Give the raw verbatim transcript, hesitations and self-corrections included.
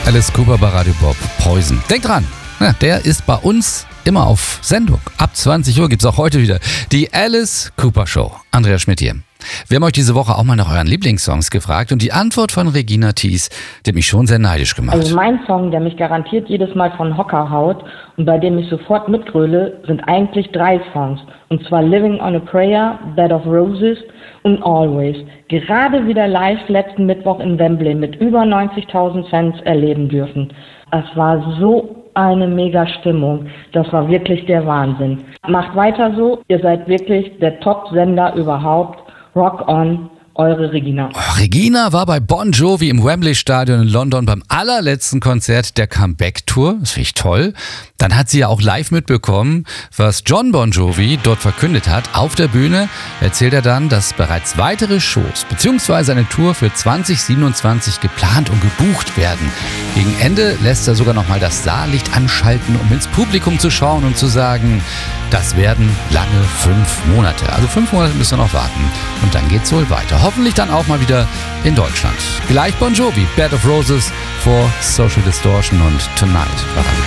Alice Cooper bei Radio Bob, Poison. Denkt dran, ja, der ist bei uns immer auf Sendung. Ab zwanzig Uhr gibt es auch heute wieder die Alice Cooper Show. Andreas Schmidt hier. Wir haben euch diese Woche auch mal nach euren Lieblingssongs gefragt und die Antwort von Regina Thies, die hat mich schon sehr neidisch gemacht. Also mein Song, der mich garantiert jedes Mal von Hocker haut und bei dem ich sofort mitgröle, sind eigentlich drei Songs. Und zwar Living on a Prayer, Bed of Roses und Always. Gerade wieder live letzten Mittwoch in Wembley mit über neunzigtausend Fans erleben dürfen. Es war so eine mega Stimmung. Das war wirklich der Wahnsinn. Macht weiter so. Ihr seid wirklich der Top-Sender überhaupt. Rock on, eure Regina. Oh, Regina war bei Bon Jovi im Wembley Stadion in London beim allerletzten Konzert der Comeback-Tour. Das finde ich toll. Dann hat sie ja auch live mitbekommen, was John Bon Jovi dort verkündet hat. Auf der Bühne erzählt er dann, dass bereits weitere Shows bzw. eine Tour für zwanzig siebenundzwanzig geplant und gebucht werden. Gegen Ende lässt er sogar nochmal das Saallicht anschalten, um ins Publikum zu schauen und zu sagen, das werden lange fünf Monate. Also fünf Monate müssen wir noch warten. Und dann geht's wohl weiter. Hoffentlich dann auch mal wieder in Deutschland. Gleich Bon Jovi, Bed of Roses vor Social Distortion und Tonight.